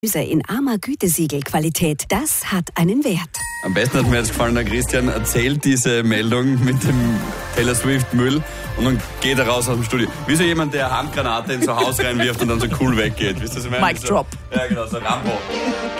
In armer Gütesiegelqualität, das hat einen Wert. Am besten hat mir jetzt gefallen, der Christian erzählt diese Meldung mit dem Taylor Swift Müll und dann geht er raus aus dem Studio. Wie so jemand, der Handgranate in so ein Haus reinwirft und dann so cool weggeht. Wisst ihr, was ich meine? Mic drop. Ja, genau, so Rambo.